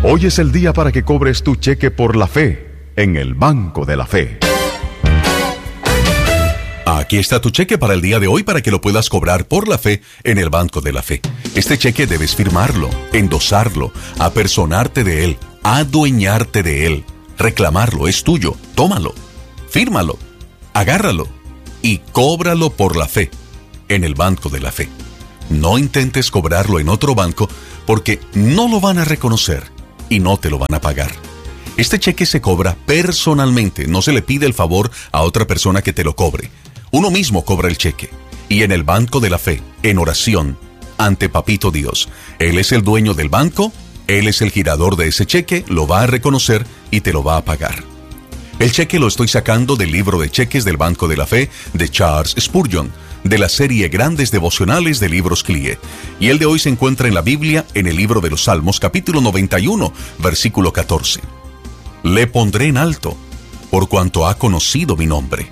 Hoy es el día para que cobres tu cheque por la fe en el Banco de la Fe. Aquí está tu cheque para el día de hoy para que lo puedas cobrar por la fe en el Banco de la Fe. Este cheque debes firmarlo, endosarlo, apersonarte de él, adueñarte de él, reclamarlo, es tuyo, tómalo, fírmalo, agárralo y cóbralo por la fe en el Banco de la Fe. No intentes cobrarlo en otro banco porque no lo van a reconocer y no te lo van a pagar. Este cheque se cobra personalmente, no se le pide el favor a otra persona que te lo cobre. Uno mismo cobra el cheque, y en el Banco de la Fe, en oración, ante Papito Dios. Él es el dueño del banco, Él es el girador de ese cheque, lo va a reconocer y te lo va a pagar. El cheque lo estoy sacando del libro de cheques del Banco de la Fe de Charles Spurgeon, de la serie Grandes Devocionales de Libros CLIE. Y el de hoy se encuentra en la Biblia, en el libro de los Salmos, capítulo 91, versículo 14. Le pondré en alto, por cuanto ha conocido mi nombre.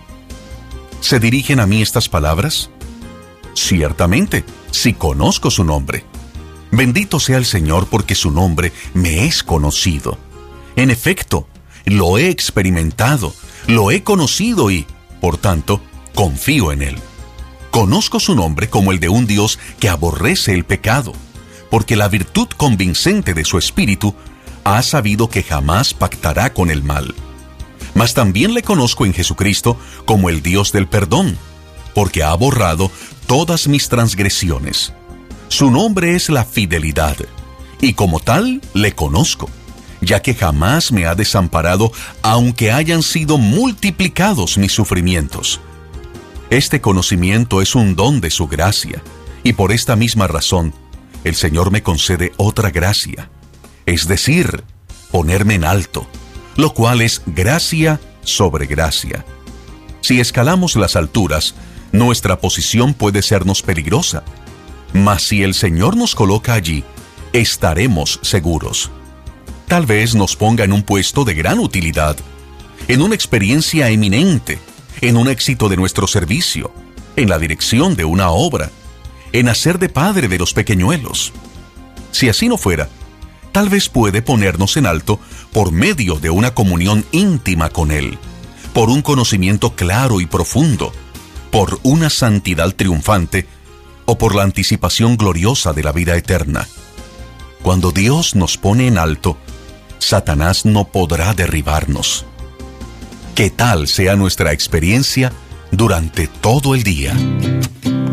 ¿Se dirigen a mí estas palabras? Ciertamente, si conozco su nombre. Bendito sea el Señor porque su nombre me es conocido. En efecto, lo he experimentado, lo he conocido y, por tanto, confío en él. Conozco su nombre como el de un Dios que aborrece el pecado, porque la virtud convincente de su espíritu ha sabido que jamás pactará con el mal. Mas también le conozco en Jesucristo como el Dios del perdón, porque ha borrado todas mis transgresiones. Su nombre es la fidelidad, y como tal le conozco, ya que jamás me ha desamparado, aunque hayan sido multiplicados mis sufrimientos. Este conocimiento es un don de su gracia, y por esta misma razón, el Señor me concede otra gracia, es decir, ponerme en alto, lo cual es gracia sobre gracia. Si escalamos las alturas, nuestra posición puede sernos peligrosa, mas si el Señor nos coloca allí, estaremos seguros. Tal vez nos ponga en un puesto de gran utilidad, en una experiencia eminente, en un éxito de nuestro servicio, en la dirección de una obra, en hacer de padre de los pequeñuelos. Si así no fuera, tal vez puede ponernos en alto por medio de una comunión íntima con Él, por un conocimiento claro y profundo, por una santidad triunfante o por la anticipación gloriosa de la vida eterna. Cuando Dios nos pone en alto, Satanás no podrá derribarnos. Que tal sea nuestra experiencia durante todo el día.